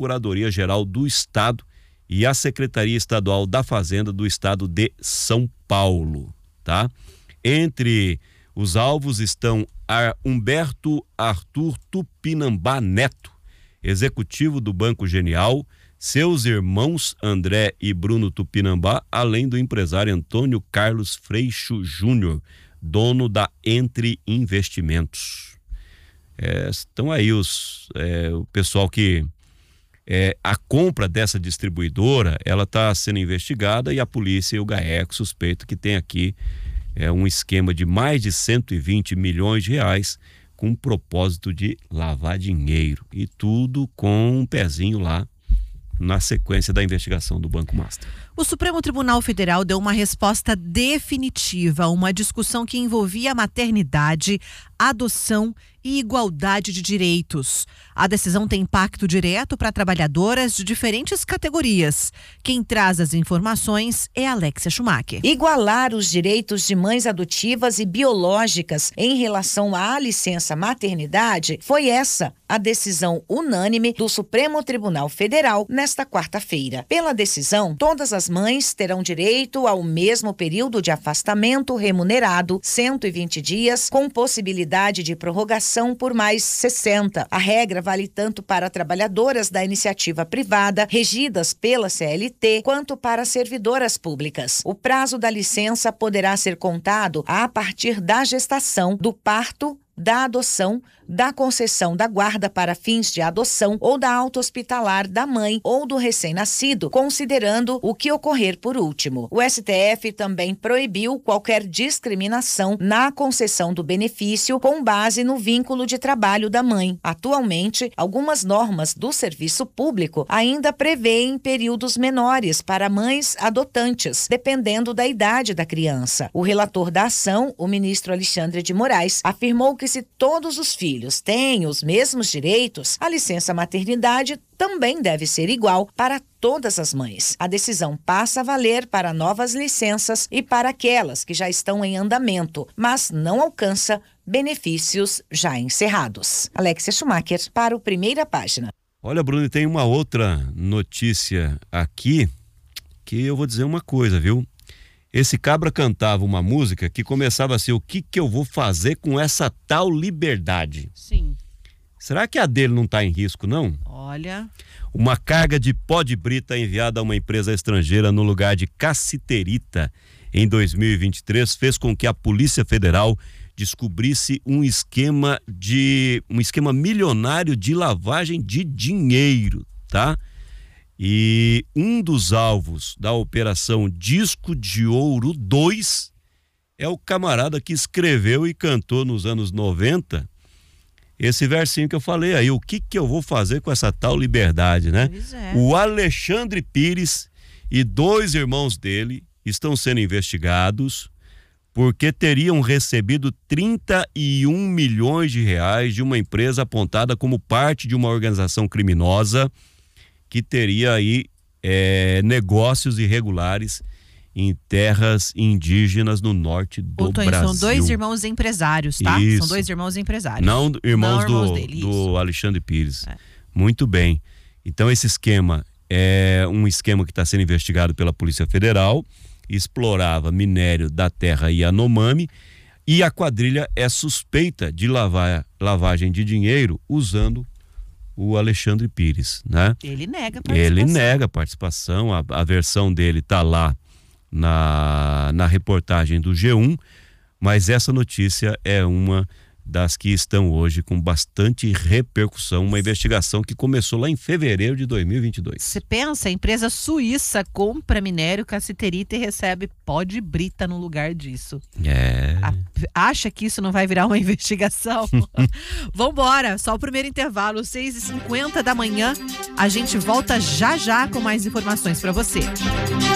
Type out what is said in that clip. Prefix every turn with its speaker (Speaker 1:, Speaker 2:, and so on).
Speaker 1: Procuradoria-Geral do Estado e a Secretaria Estadual da Fazenda do Estado de São Paulo, tá? Entre os alvos estão Humberto Arthur Tupinambá Neto, executivo do Banco Genial, seus irmãos André e Bruno Tupinambá, além do empresário Antônio Carlos Freixo Júnior, dono da Entre Investimentos. Estão aí o pessoal que a compra dessa distribuidora, ela está sendo investigada, e a polícia e o GAECO suspeitam que tem aqui um esquema de mais de 120 milhões de reais com o propósito de lavar dinheiro, e tudo com um pezinho lá na sequência da investigação do Banco Master.
Speaker 2: O Supremo Tribunal Federal deu uma resposta definitiva a uma discussão que envolvia maternidade, adoção e igualdade de direitos. A decisão tem impacto direto para trabalhadoras de diferentes categorias. Quem traz as informações é Alexia Schumacher.
Speaker 3: Igualar os direitos de mães adotivas e biológicas em relação à licença maternidade foi essa a decisão unânime do Supremo Tribunal Federal nesta quarta-feira. Pela decisão, todas as mães terão direito ao mesmo período de afastamento remunerado, 120 dias, com possibilidade de prorrogação por mais 60. A regra vale tanto para trabalhadoras da iniciativa privada, regidas pela CLT, quanto para servidoras públicas. O prazo da licença poderá ser contado a partir da gestação, do parto, da adoção, da concessão da guarda para fins de adoção ou da alta hospitalar da mãe ou do recém-nascido, considerando o que ocorrer por último. O STF também proibiu qualquer discriminação na concessão do benefício com base no vínculo de trabalho da mãe. Atualmente, algumas normas do serviço público ainda prevêem períodos menores para mães adotantes, dependendo da idade da criança. O relator da ação, o ministro Alexandre de Moraes, afirmou que se todos os filhos têm os mesmos direitos, a licença maternidade também deve ser igual para todas as mães. A decisão passa a valer para novas licenças e para aquelas que já estão em andamento, mas não alcança benefícios já encerrados. Alexia Schumacher para o Primeira Página.
Speaker 1: Olha, Bruno, tem uma outra notícia aqui que eu vou dizer uma coisa, viu? Esse cabra cantava uma música que começava assim: o que eu vou fazer com essa tal liberdade?
Speaker 2: Sim.
Speaker 1: Será que a dele não está em risco, não?
Speaker 2: Olha.
Speaker 1: Uma carga de pó de brita enviada a uma empresa estrangeira no lugar de cassiterita em 2023 fez com que a Polícia Federal descobrisse um esquema milionário de lavagem de dinheiro, tá? E um dos alvos da Operação Disco de Ouro 2 é o camarada que escreveu e cantou nos anos 90 esse versinho que eu falei aí: o que eu vou fazer com essa tal liberdade, né? O Alexandre Pires e 2 irmãos dele estão sendo investigados porque teriam recebido 31 milhões de reais de uma empresa apontada como parte de uma organização criminosa que teria aí negócios irregulares em terras indígenas no norte do Brasil.
Speaker 2: São 2 irmãos empresários, tá?
Speaker 1: Isso.
Speaker 2: São 2 irmãos empresários.
Speaker 1: Não irmãos
Speaker 2: dele,
Speaker 1: do Alexandre Pires. Muito bem. Então esse esquema é um esquema que está sendo investigado pela Polícia Federal, explorava minério da terra Yanomami, e a quadrilha é suspeita de lavagem de dinheiro usando o Alexandre Pires, né?
Speaker 2: Ele nega a participação.
Speaker 1: Ele nega a participação, a versão dele está lá na reportagem do G1, mas essa notícia é uma das que estão hoje com bastante repercussão, uma investigação que começou lá em fevereiro de 2022.
Speaker 2: Você pensa, a empresa suíça compra minério cassiterita e recebe pó de brita no lugar disso. Acha que isso não vai virar uma investigação? Vambora, só o primeiro intervalo, 6h50 da manhã. A gente volta já com mais informações para você.